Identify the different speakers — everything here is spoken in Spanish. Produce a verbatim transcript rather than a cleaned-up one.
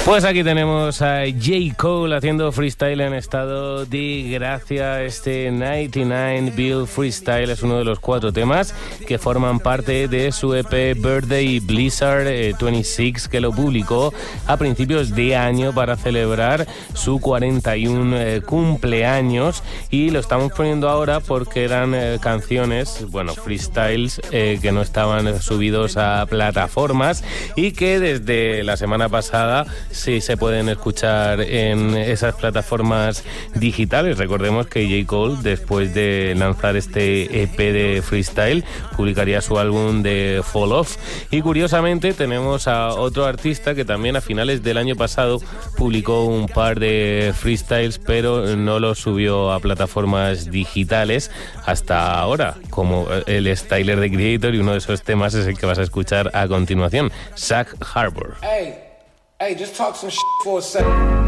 Speaker 1: Pues aquí tenemos a J. Cole haciendo freestyle en estado de gracia. Este noventa y nueve Bill Freestyle es uno de los cuatro temas que forman parte de su E P Birthday Blizzard eh, veintiséis, que lo publicó a principios de año para celebrar su cuarenta y uno eh, cumpleaños, y lo estamos poniendo ahora porque eran eh, canciones, bueno, freestyles eh, que no estaban subidos a plataformas y que desde la semana pasada sí se pueden escuchar en esas plataformas digitales. Recordemos que J. Cole, después de lanzar este E P de freestyle, publicaría su álbum de Fall Off. Y curiosamente tenemos a otro artista que también a finales del año pasado publicó un par de freestyles, pero no los subió a plataformas digitales hasta ahora, como él es Tyler, the Creator, y uno de esos temas es el que vas a escuchar a continuación, Sag Harbor.
Speaker 2: Hey. Hey, just talk some shit for a second.